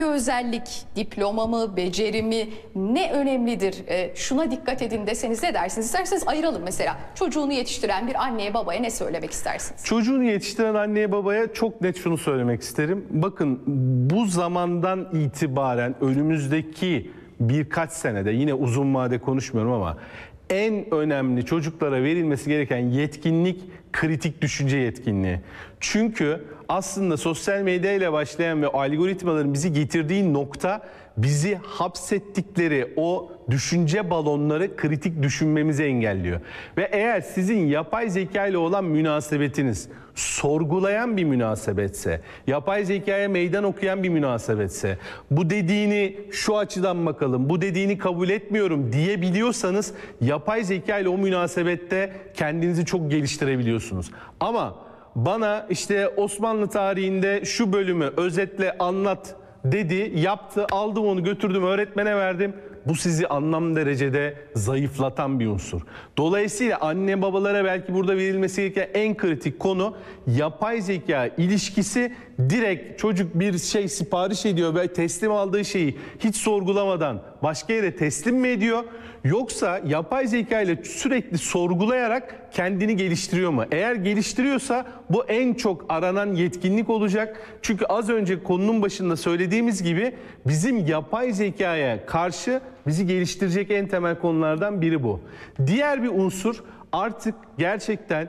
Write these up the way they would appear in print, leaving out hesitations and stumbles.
özellik, diploma mı, beceri mi, ne önemlidir? Şuna dikkat edin deseniz ne dersiniz? İsterseniz ayıralım mesela. Çocuğunu yetiştiren bir anneye babaya ne söylemek istersiniz? Çocuğunu yetiştiren anneye babaya çok net şunu söylemek isterim. Bakın, bu zamandan itibaren önümüzdeki birkaç senede, yine uzun vade konuşmuyorum ama en önemli çocuklara verilmesi gereken yetkinlik kritik düşünce yetkinliği. Çünkü aslında sosyal medya ile başlayan ve algoritmaların bizi getirdiği nokta, bizi hapsettikleri o düşünce balonları kritik düşünmemizi engelliyor. Ve eğer sizin yapay zeka ile olan münasebetiniz sorgulayan bir münasebetse, yapay zekaya meydan okuyan bir münasebetse, bu dediğini şu açıdan bakalım, bu dediğini kabul etmiyorum diyebiliyorsanız, yapay zeka ile o münasebette kendinizi çok geliştirebiliyorsunuz. Ama bana işte Osmanlı tarihinde şu bölümü özetle anlat dedi, yaptı, aldım onu götürdüm öğretmene verdim. Bu sizi anlam derecede zayıflatan bir unsur. Dolayısıyla anne babalara belki burada verilmesi gereken en kritik konu, yapay zeka ilişkisi. Direkt çocuk bir şey sipariş ediyor ve teslim aldığı şeyi hiç sorgulamadan başka yere teslim mi ediyor? Yoksa yapay zeka ile sürekli sorgulayarak kendini geliştiriyor mu? Eğer geliştiriyorsa bu en çok aranan yetkinlik olacak. Çünkü az önce konunun başında söylediğimiz gibi bizim yapay zekaya karşı bizi geliştirecek en temel konulardan biri bu. Diğer bir unsur, artık gerçekten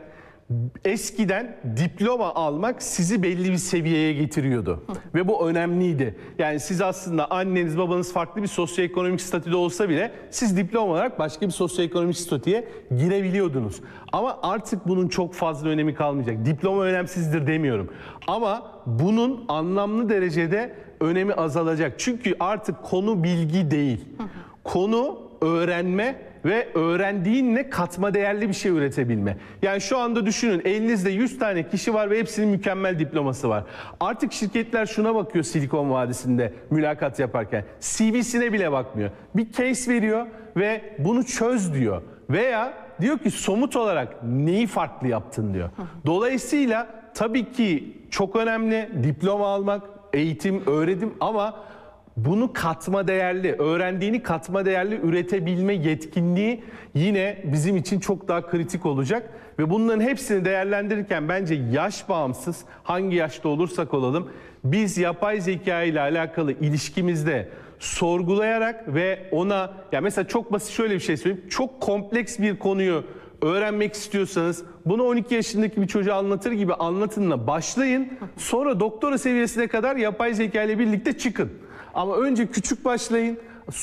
eskiden diploma almak sizi belli bir seviyeye getiriyordu. Ve bu önemliydi. Yani siz aslında anneniz babanız farklı bir sosyoekonomik statüde olsa bile siz diploma olarak başka bir sosyoekonomik statüye girebiliyordunuz. Ama artık bunun çok fazla önemi kalmayacak. Diploma önemsizdir demiyorum. Ama bunun anlamlı derecede önemi azalacak. Çünkü artık konu bilgi değil. Konu öğrenme ve öğrendiğinle katma değerli bir şey üretebilme. Yani şu anda düşünün, elinizde 100 tane kişi var ve hepsinin mükemmel diploması var. Artık şirketler şuna bakıyor Silikon Vadisi'nde mülakat yaparken. CV'sine bile bakmıyor. Bir case veriyor ve bunu çöz diyor. Veya diyor ki somut olarak neyi farklı yaptın diyor. Dolayısıyla tabii ki çok önemli diploma almak, eğitim, öğretim, ama bunu katma değerli, öğrendiğini katma değerli üretebilme yetkinliği yine bizim için çok daha kritik olacak. Ve bunların hepsini değerlendirirken bence yaş bağımsız, hangi yaşta olursak olalım, biz yapay zeka ile alakalı ilişkimizde sorgulayarak ve ona, ya mesela çok basit şöyle bir şey söyleyeyim, çok kompleks bir konuyu öğrenmek istiyorsanız bunu 12 yaşındaki bir çocuğa anlatır gibi anlatınla başlayın. Sonra doktora seviyesine kadar yapay zeka ile birlikte çıkın. Ama önce küçük başlayın,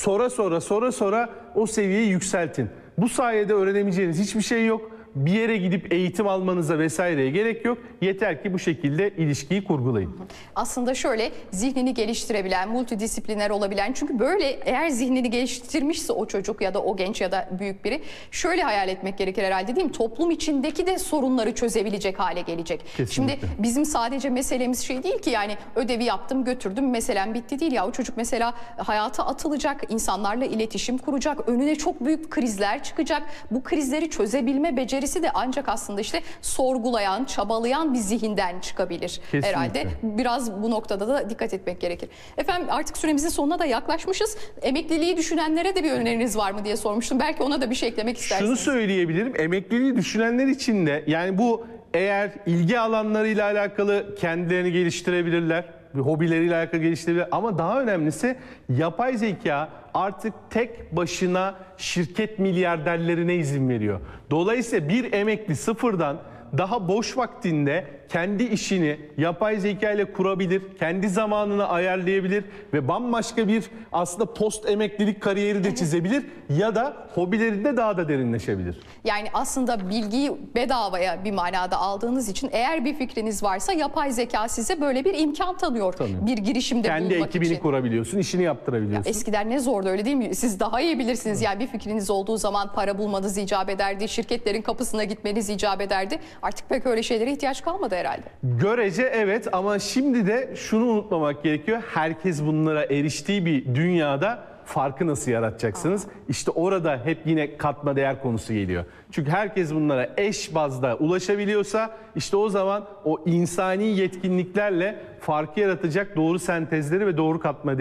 sonra o seviyeyi yükseltin. Bu sayede öğrenemeyeceğiniz hiçbir şey yok. Bir yere gidip eğitim almanıza vesaireye gerek yok. Yeter ki bu şekilde ilişkiyi kurgulayın. Aslında şöyle, zihnini geliştirebilen, multidisipliner olabilen, çünkü böyle eğer zihnini geliştirmişse o çocuk ya da o genç ya da büyük biri, şöyle hayal etmek gerekir herhalde, değil mi? Toplum içindeki de sorunları çözebilecek hale gelecek. Kesinlikle. Şimdi bizim sadece meselemiz şey değil ki, yani ödevi yaptım götürdüm meselem bitti değil ya. O çocuk mesela hayata atılacak, insanlarla iletişim kuracak, önüne çok büyük krizler çıkacak. Bu krizleri çözebilme becerisi de ancak aslında işte sorgulayan, çabalayan bir zihinden çıkabilir. Kesinlikle. Herhalde. Biraz bu noktada da dikkat etmek gerekir. Efendim, artık süremizin sonuna da yaklaşmışız. Emekliliği düşünenlere de bir öneriniz var mı diye sormuştum. Belki ona da bir şey eklemek istersiniz. Şunu söyleyebilirim, emekliliği düşünenler için de, yani bu eğer ilgi alanlarıyla alakalı kendilerini geliştirebilirler, hobileriyle alakalı geliştirebilirler, ama daha önemlisi yapay zeka artık tek başına şirket milyarderlerine izin veriyor. Dolayısıyla bir emekli sıfırdan daha boş vaktinde kendi işini yapay zeka ile kurabilir, kendi zamanını ayarlayabilir ve bambaşka bir aslında post emeklilik kariyeri de çizebilir ya da hobilerinde daha da derinleşebilir. Yani aslında bilgiyi bedavaya bir manada aldığınız için, eğer bir fikriniz varsa yapay zeka size böyle bir imkan tanıyor. Tanıyor. Bir girişimde Kendi bulunmak için. ekibini kurabiliyorsun, işini yaptırabiliyorsun. Ya eskiden ne zordu, öyle değil mi? Siz daha iyi bilirsiniz. Yani bir fikriniz olduğu zaman para bulmanız icap ederdi, şirketlerin kapısına gitmeniz icap ederdi. Artık pek öyle şeylere ihtiyaç kalmadı herhalde. Görece evet, ama şimdi de şunu unutmamak gerekiyor. Herkes bunlara eriştiği bir dünyada farkı nasıl yaratacaksınız? İşte orada hep yine katma değer konusu geliyor. Çünkü herkes bunlara eş bazda ulaşabiliyorsa, işte o zaman o insani yetkinliklerle farkı yaratacak doğru sentezleri ve doğru katma değeri